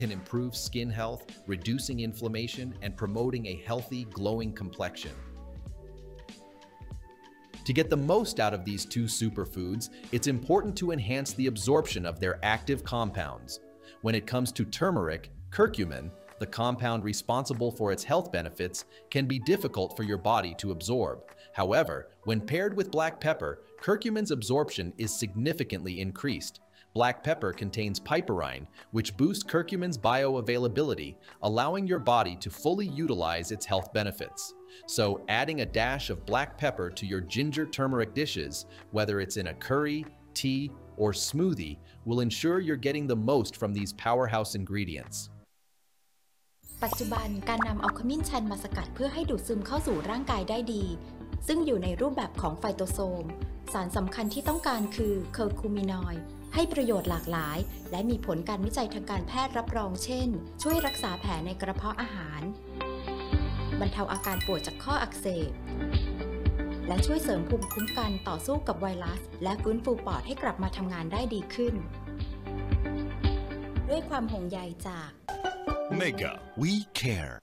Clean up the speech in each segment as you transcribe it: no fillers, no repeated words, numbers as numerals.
can improve skin health, reducing inflammation, and promoting a healthy, glowing complexion. To get the most out of these two superfoods, it's important to enhance the absorption of their active compounds. When it comes to turmeric, curcumin, the compound responsible for its health benefits, can be difficult for your body to absorb. However, when paired with black pepper, curcumin's absorption is significantly increased. Black pepper contains piperine, which boosts curcumin's bioavailability, allowing your body to fully utilize its health benefits. So, adding a dash of black pepper to your ginger turmeric dishes, whether it's in a curry, tea, or smoothie, will ensure you're getting the most from these powerhouse ingredients. ปัจจุบันการนำเอาขมิ้นชันมาสกัดเพื่อให้ดูดซึมเข้าสู่ร่างกายได้ดีซึ่งอยู่ในรูปแบบของไฟโตโซมสารสำคัญที่ต้องการคือเคอร์คูมินอยด์ให้ประโยชน์หลากหลายและมีผลการวิจัยทางการแพทย์รับรองเช่นช่วยรักษาแผลในกระเพาะอาหารบรรเทาอาการปวดจากข้ออักเสบและช่วยเสริมภูมิคุ้มกันต่อสู้กับไวรัสและฟื้นฟูปอดให้กลับมาทำงานได้ดีขึ้นด้วยความห่วงใยจาก Mega We Care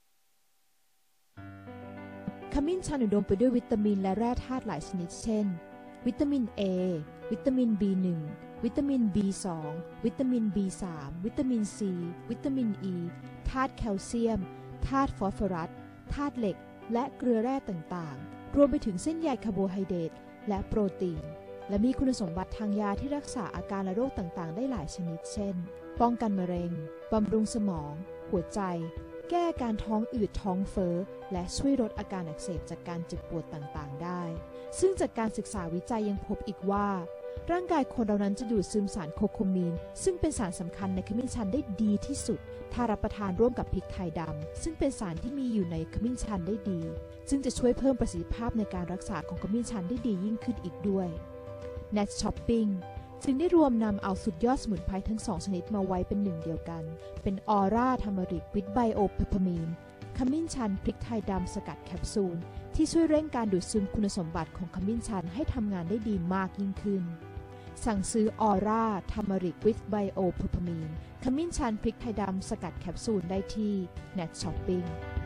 ขมิ้นชันอุดมไปด้วยวิตามินและแร่ธาตุหลายชนิดเช่นวิตามิน A วิตามิน B1 วิตามิน B2 วิตามิน B3 วิตามิน C วิตามิน E ธาตุแคลเซียมธาตุฟอสฟอรัสธาตุเหล็กและเกลือแร่ต่างๆรวมไปถึงเส้นใยคาร์โบไฮเดรตและโปรตีนและมีคุณสมบัติทางยาที่รักษาอาการและโรคต่างๆได้หลายชนิดเช่นป้องกันมะเร็งบำรุงสมองหัวใจแก้อาการท้องอืดท้องเฟ้อและช่วยลดอาการอักเสบจากการเจ็บปวดต่างๆได้ซึ่งจากการศึกษาวิจัยยังพบอีกว่าร่างกายคนเรานั้นจะดูดซึมสารโคโคมีนซึ่งเป็นสารสำคัญในขมิ้นชันได้ดีที่สุดถ้ารับประทานร่วมกับพริกไทยดำซึ่งเป็นสารที่มีอยู่ในขมิ้นชันได้ดีซึ่งจะช่วยเพิ่มประสิทธิภาพในการรักษาของขมิ้นชันได้ดียิ่งขึ้นอีกด้วย Net Shopping จึงได้รวมนำเอาสุดยอดสมุนไพรทั้ง2ชนิดมาไว้เป็นหนึ่งเดียวกันเป็นออร่าทัมเมริกวิตไบโอเพปเปอร์มีนขมิ้นชันพริกไทยดำสกัดแคปซูลที่ช่วยเร่งการดูดซึมคุณสมบัติของขมิ้นชันให้ทำงานได้ดีมากยิ่งขึ้นสั่งซื้อออร่าทัมเมริกวิตไบโอเพปเปอร์มีนขมิ้นชันพริกไทยดำสกัดแคปซูลได้ที่ Net Shopping